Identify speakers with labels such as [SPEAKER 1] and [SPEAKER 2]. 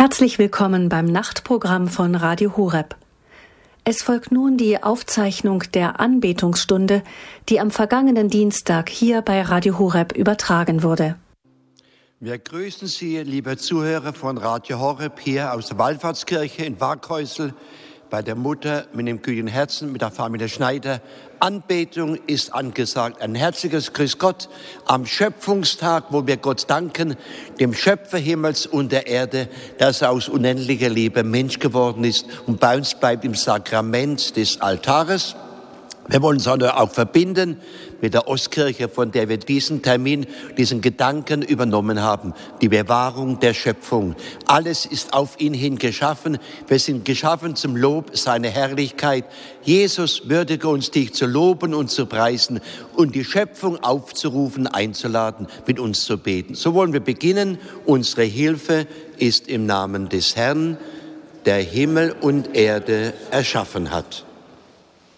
[SPEAKER 1] Herzlich willkommen beim Nachtprogramm von Radio Horeb. Es folgt nun die Aufzeichnung der Anbetungsstunde, die am vergangenen Dienstag hier bei Radio Horeb übertragen wurde.
[SPEAKER 2] Wir grüßen Sie, liebe Zuhörer von Radio Horeb, hier aus der Wallfahrtskirche in Waghäusel, bei der Mutter mit dem gütigen Herzen, mit der Familie Schneider. Anbetung ist angesagt. Ein herzliches Grüß Gott am Schöpfungstag, wo wir Gott danken, dem Schöpfer Himmels und der Erde, dass er aus unendlicher Liebe Mensch geworden ist und bei uns bleibt im Sakrament des Altares. Wir wollen uns auch verbinden mit der Ostkirche, von der wir diesen Termin, diesen Gedanken übernommen haben. Die Bewahrung der Schöpfung. Alles ist auf ihn hin geschaffen. Wir sind geschaffen zum Lob seiner Herrlichkeit. Jesus würdige uns, dich zu loben und zu preisen und die Schöpfung aufzurufen, einzuladen, mit uns zu beten. So wollen wir beginnen. Unsere Hilfe ist im Namen des Herrn, der Himmel und Erde erschaffen hat.